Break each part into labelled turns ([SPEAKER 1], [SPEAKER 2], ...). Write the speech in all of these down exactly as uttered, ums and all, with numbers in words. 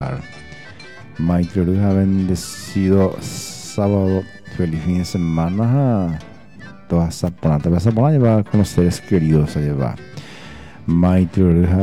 [SPEAKER 1] trabajar. Maite ha bendecido sábado, feliz fin de semana. Todas Sapona, te vas a poner a llevar con los seres queridos a llevar. Maite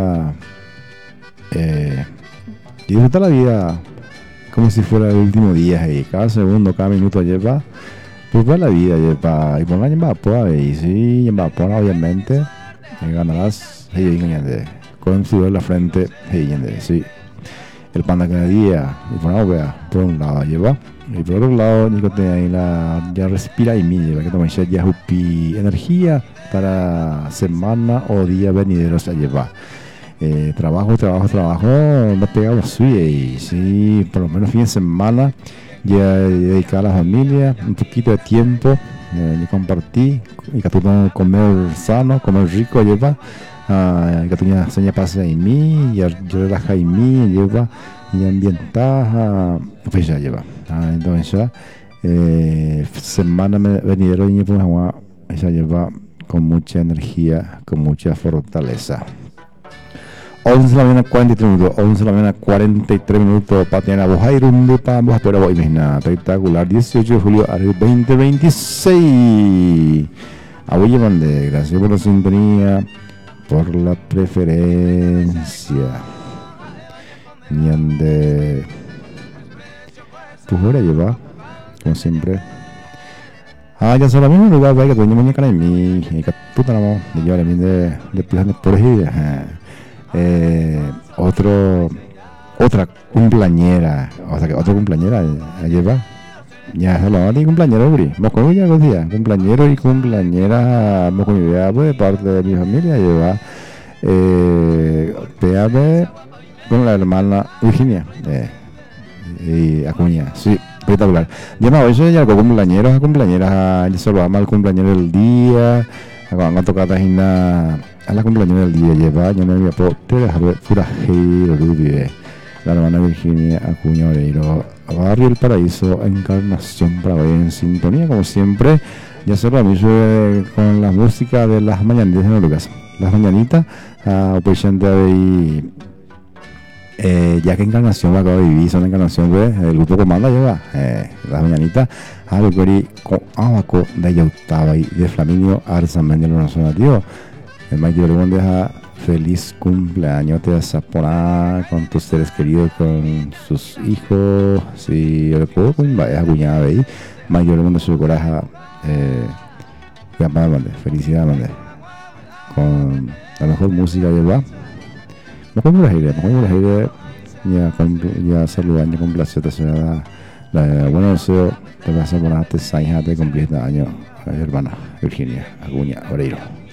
[SPEAKER 1] eh, disfruta la vida como si fuera el último día, y cada segundo, cada minuto lleva, pues va la vida, lleva, y ponga lleva pues, y sí, lleva pues, obviamente, y ganarás, y con un sudor en la frente, y sí. El panda cada día, y por ahora, por un lado lleva, y por otro lado, Nico te ahí la, ya respira y mi lleva, que toma ya hupi energía para semana o día venideros a llevar. Eh, trabajo, trabajo, trabajo, no pegamos suye, y sí, por lo menos fin de semana, ya dedicar a la familia, un poquito de tiempo, eh, y compartir, y que tú comer sano, comer rico, lleva. Uh, que tenía seña pasa en mí, y yo relaja en mí, lleva, y ambientar, pues ya lleva. Uh, entonces ya, eh, semana venidero y ya lleva con mucha energía, con mucha fortaleza. once de la mañana cuarenta y tres minutos, once de la mañana cuarenta y tres minutos, Patiana Bojairunde, Pambos, pero voy, imagina, espectacular, dieciocho de julio al veinte veintiséis. Abuye Mande, gracias por la sintonía, por la preferencia. Ñande. Pues ahora lleva, como siempre. Ah, ya solo mismo lugar, vaya que tengo muñeca en mí, y que puta la mano, de yo a mí de de pijan de por ahí. Eh, otro, otra cumpleañera, o sea que otra cumpleañera lleva. Ya solo ahora y cumpleañero, Uri. Me acuerdo ya los días. Cumpleañero y cumpleañera, me acuerdo de parte de mi familia. Lleva eh, P A B con la hermana Virginia. Eh, y Acuña, sí, espectacular. Ya no, eso ya con cumpleañeros a cumpleañeras. Ya solo vamos al cumpleañero del día. Van a tocar a la cumpleañera del día. Lleva, yo no me puedo dejar pura giro, vive. La hermana Virginia Acuña Oreiro, Barrio El Paraíso, Encarnación para hoy en sintonía, como siempre. Ya se lo mismo con la música de las mañanitas de Lucas. Las mañanitas, uh, presente ahí, eh, ya que Encarnación va a vivir, son Encarnación, ¿ves? El grupo Comanda lleva, eh, las mañanitas, a lo que con Abaco de Yautaba y de Flaminio Arzamén de los Nativos. El Mike Obregón deja feliz cumpleaños, te vas a poner con tus seres queridos, con sus hijos, si yo le puedo, con vaya cuñada de ahí, mayor mundo su coraje, eh, felicidad, mande, con la mejor música lleva, mejor por aire, mejor por aire, ya, con, ya saludando con placer, te será la buena deseo, te vas a poner, te sañas, te cumplís de año, hermana Virginia Acuña Oreiro.